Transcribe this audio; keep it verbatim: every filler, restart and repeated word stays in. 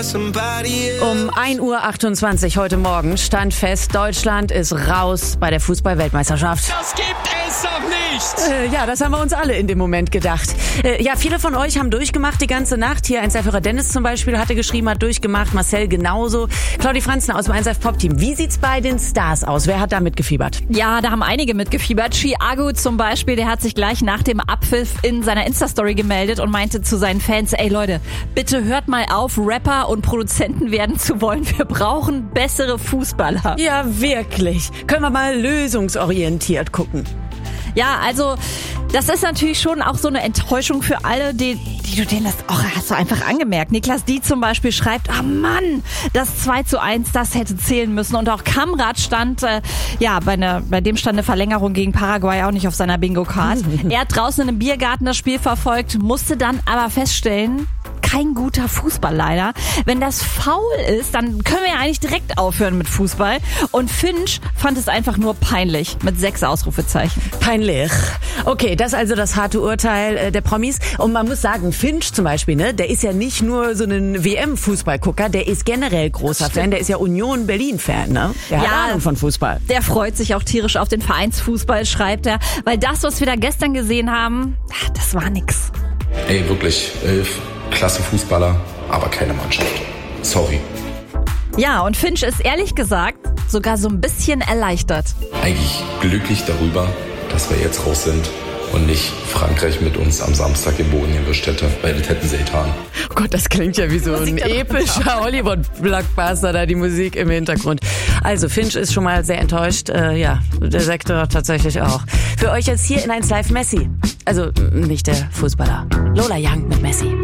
Um ein Uhr achtundzwanzig heute Morgen stand fest, Deutschland ist raus bei der Fußball-Weltmeisterschaft. Das gibt es doch nicht! Äh, ja, das haben wir uns alle in dem Moment gedacht. Äh, ja, viele von euch haben durchgemacht die ganze Nacht. Hier eins F-Hörer Dennis zum Beispiel hatte geschrieben, hat durchgemacht. Marcel genauso. Claudi Franzner aus dem eins F Pop-Team. Wie sieht's bei den Stars aus? Wer hat da mitgefiebert? Ja, da haben einige mitgefiebert. Chiago zum Beispiel, der hat sich gleich nach dem Abpfiff in seiner Insta-Story gemeldet und meinte zu seinen Fans, ey Leute, bitte hört mal auf, Rapper und Produzenten werden zu wollen. Wir brauchen bessere Fußballer. Ja, wirklich. Können wir mal lösungsorientiert gucken. Ja, also das ist natürlich schon auch so eine Enttäuschung für alle, die, die du denen das auch hast du einfach angemerkt. Niklas Die zum Beispiel schreibt, ah Mann, das zwei zu eins, das hätte zählen müssen. Und auch Kamrat stand, äh, ja, bei, einer, bei dem stand eine Verlängerung gegen Paraguay auch nicht auf seiner Bingo-Card. Er hat draußen in einem Biergarten das Spiel verfolgt, musste dann aber feststellen, kein guter Fußball leider. Wenn das faul ist, dann können wir ja eigentlich direkt aufhören mit Fußball. Und Finch fand es einfach nur peinlich mit sechs Ausrufezeichen. Peinlich. Okay, das ist also das harte Urteil äh, der Promis. Und man muss sagen, Finch zum Beispiel, ne, der ist ja nicht nur so ein W M-Fußballgucker, der ist generell großer Fan. Der ist ja Union Berlin-Fan, ne? Der hat Ja, Ahnung von Fußball. Der freut sich auch tierisch auf den Vereinsfußball, schreibt er. Weil das, was wir da gestern gesehen haben, das war nix. Ey, wirklich, elf klasse Fußballer, aber keine Mannschaft. Sorry. Ja, und Finch ist ehrlich gesagt sogar so ein bisschen erleichtert. Eigentlich glücklich darüber, dass wir jetzt raus sind und nicht Frankreich mit uns am Samstag im Boden gewischt hätte, weil das hätten sie getan. Oh Gott, das klingt ja wie so ein epischer Hollywood-Blockbuster, da die Musik im Hintergrund. Also Finch ist schon mal sehr enttäuscht. Äh, ja, der Sektor tatsächlich auch. Für euch jetzt hier in eins Live Messi. Also nicht der Fußballer. Lola Young mit Messi.